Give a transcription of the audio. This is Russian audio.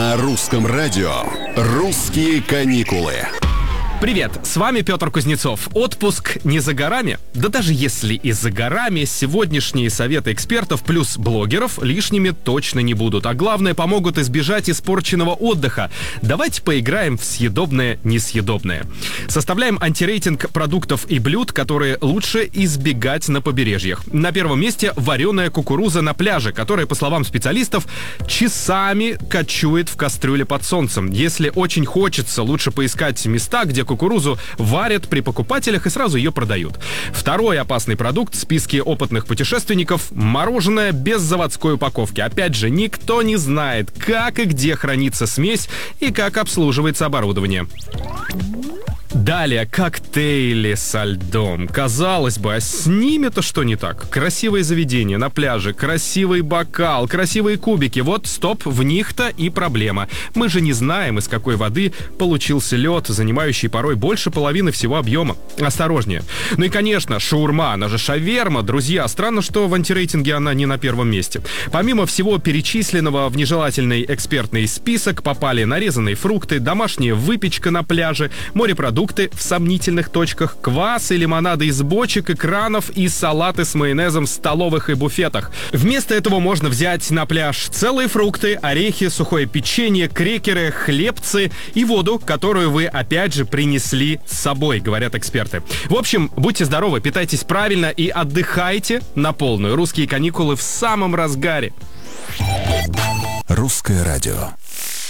На русском радио «Русские каникулы». Привет, с вами Петр Кузнецов. Отпуск не за горами? Да даже если и за горами, сегодняшние советы экспертов плюс блогеров лишними точно не будут. А главное, помогут избежать испорченного отдыха. Давайте поиграем в съедобное-несъедобное. Составляем антирейтинг продуктов и блюд, которые лучше избегать на побережьях. На первом месте вареная кукуруза на пляже, которая, по словам специалистов, часами кочует в кастрюле под солнцем. Если очень хочется, лучше поискать места, где кукурузу варят при покупателях и сразу ее продают. Второй опасный продукт в списке опытных путешественников – мороженое без заводской упаковки. Опять же, никто не знает, как и где хранится смесь и как обслуживается оборудование. Далее, коктейли со льдом. Казалось бы, а с ними-то что не так? Красивое заведение на пляже, красивый бокал, красивые кубики. Вот, стоп, в них-то и проблема. Мы же не знаем, из какой воды получился лед, занимающий порой больше половины всего объема. Осторожнее. Ну и, конечно, шаурма, она же шаверма. Друзья, странно, что в антирейтинге она не на первом месте. Помимо всего перечисленного в нежелательный экспертный список попали нарезанные фрукты, домашняя выпечка на пляже, морепродукты в сомнительных точках, квас и лимонады из бочек и кранов и салаты с майонезом в столовых и буфетах. Вместо этого можно взять на пляж целые фрукты, орехи, сухое печенье, крекеры, хлебцы и воду, которую вы опять же принесли с собой, говорят эксперты. В общем, будьте здоровы, питайтесь правильно и отдыхайте на полную. Русские каникулы в самом разгаре. Русское радио.